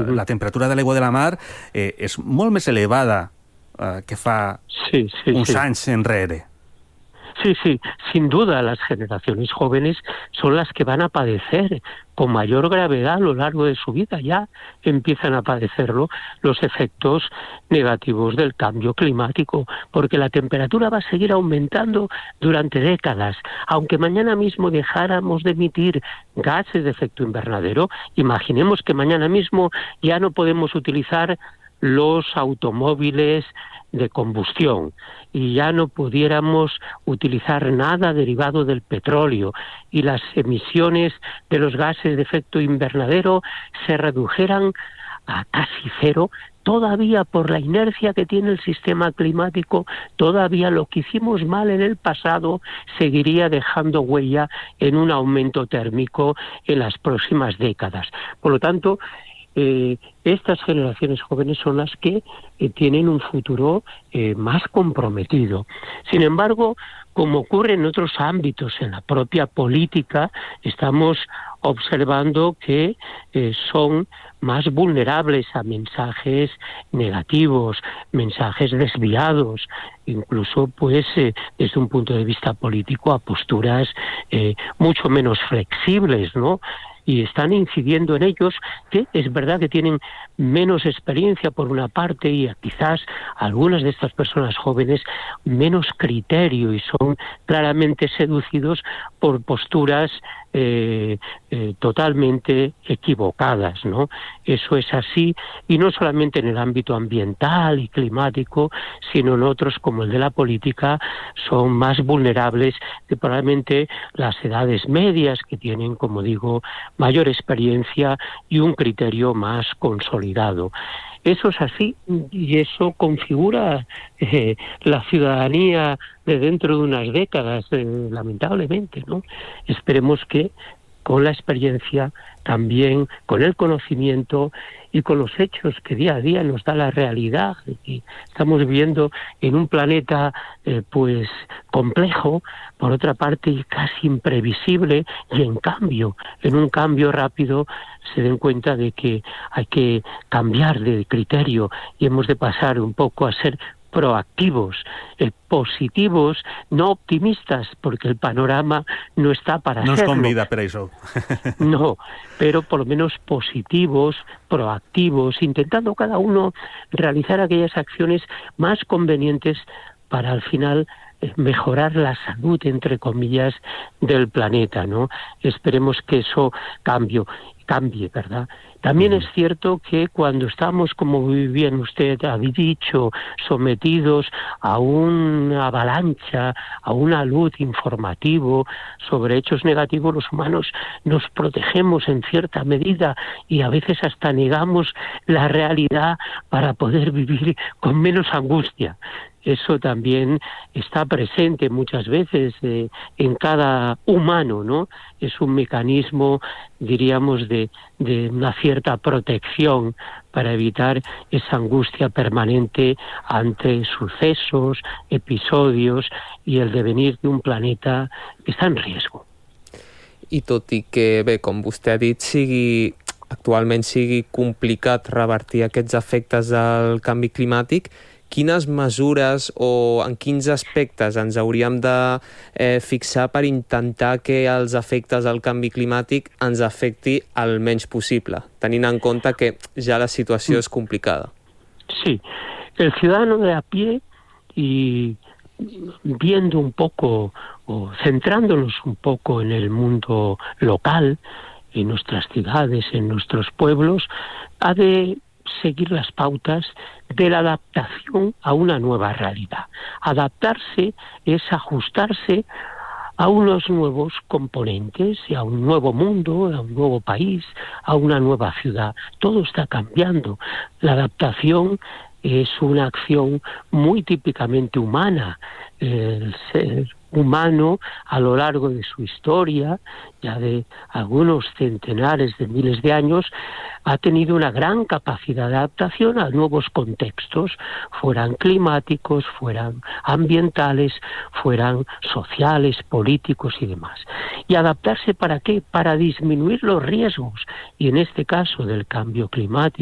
la temperatura de l'aigua de la mar és molt més elevada que fa uns anys enrere. Sí, sí, sin duda las generaciones jóvenes son las que van a padecer con mayor gravedad a lo largo de su vida. Ya empiezan a padecerlo los efectos negativos del cambio climático, porque la temperatura va a seguir aumentando durante décadas. Aunque mañana mismo dejáramos de emitir gases de efecto invernadero, imaginemos que mañana mismo ya no podemos utilizar los automóviles de combustión y ya no pudiéramos utilizar nada derivado del petróleo y las emisiones de los gases de efecto invernadero se redujeran a casi cero, todavía por la inercia que tiene el sistema climático, todavía lo que hicimos mal en el pasado seguiría dejando huella en un aumento térmico en las próximas décadas. Por lo tanto, estas generaciones jóvenes son las que tienen un futuro más comprometido. Sin embargo, como ocurre en otros ámbitos, en la propia política, estamos observando que son más vulnerables a mensajes negativos, mensajes desviados, incluso pues desde un punto de vista político a posturas mucho menos flexibles, ¿no? Y están incidiendo en ellos, que es verdad que tienen menos experiencia por una parte y quizás algunas de estas personas jóvenes menos criterio y son claramente seducidos por posturas totalmente equivocadas, ¿no? Eso es así, y no solamente en el ámbito ambiental y climático, sino en otros como el de la política, son más vulnerables que probablemente las edades medias, que tienen, como digo, mayor experiencia y un criterio más consolidado. Eso es así y eso configura la ciudadanía de dentro de unas décadas, lamentablemente, ¿no? Esperemos que con la experiencia, también con el conocimiento y con los hechos que día a día nos da la realidad. Y estamos viviendo en un planeta pues complejo, por otra parte y casi imprevisible, y en un cambio rápido se den cuenta de que hay que cambiar de criterio y hemos de pasar un poco a ser proactivos, positivos, no optimistas, porque el panorama no está para serlo. No ens convida per això. No, pero por lo menos positivos, proactivos, intentando cada uno realizar aquellas acciones más convenientes para al final mejorar la salud, entre comillas, del planeta, ¿no? Esperemos que eso cambie, ¿verdad? También es cierto que cuando estamos, como bien usted ha dicho, sometidos a una avalancha, a una luz informativo sobre hechos negativos, los humanos nos protegemos en cierta medida y a veces hasta negamos la realidad para poder vivir con menos angustia. Eso también está presente muchas veces en cada humano, ¿no? Es un mecanismo, diríamos, de una cierta protección para evitar esa angustia permanente ante sucesos, episodios y el devenir de un planeta que está en riesgo. I tot i que, bé, com vostè ha dit, actualment sigui complicat revertir aquests efectes del canvi climàtic, quines mesures o en quins aspectes ens hauríem de fixar per intentar que els efectes del canvi climàtic ens afecti el menys possible, tenint en compte que ja la situació és complicada? Sí, el ciudadano de a pie y viendo un poco o centrándonos un poco en el mundo local, en nuestras ciudades, en nuestros pueblos, ha de seguir las pautas de la adaptación a una nueva realidad. Adaptarse es ajustarse a unos nuevos componentes, y a un nuevo mundo, a un nuevo país, a una nueva ciudad. Todo está cambiando. La adaptación es una acción muy típicamente humana. El ser humano a lo largo de su historia, ya de algunos centenares de miles de años, ha tenido una gran capacidad de adaptación a nuevos contextos, fueran climáticos, fueran ambientales, fueran sociales, políticos y demás. ¿Y adaptarse para qué? Para disminuir los riesgos, y en este caso del cambio climático,